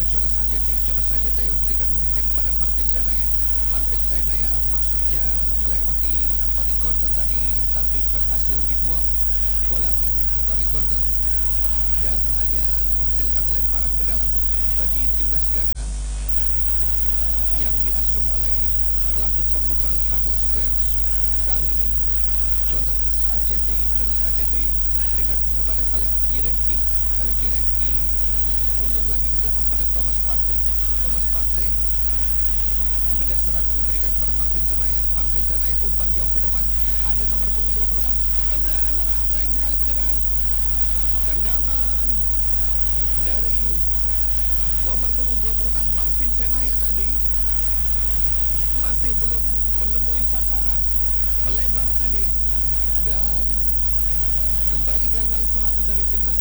Jonas ACT. Jonas ACT berikan hanya kepada Marvin Senaya. Marvin Senaya maksudnya melewati Anthony Gordon tadi, tapi berhasil dibuang bola oleh Anthony Gordon dan hanya menghasilkan lemparan ke dalam bagi timnas Ghana yang diasuh oleh pelatih Portugal Carlos Queiroz. Kali ini Jonas ACT berikan kepada Caleb Jirenki. Caleb Jirenki mundur lagi ke belakang pada Thomas Partey. Thomas Partey memindah serangan, berikan kepada Marvin Senaya. Marvin Senaya umpan jauh ke depan. Ada nomor punggung 26. Tendangan sayang sekali pendengar. Tendangan dari nomor punggung 26 Marvin Senaya tadi masih belum menemui sasaran, melebar tadi, dan kembali gagal serangan dari timnas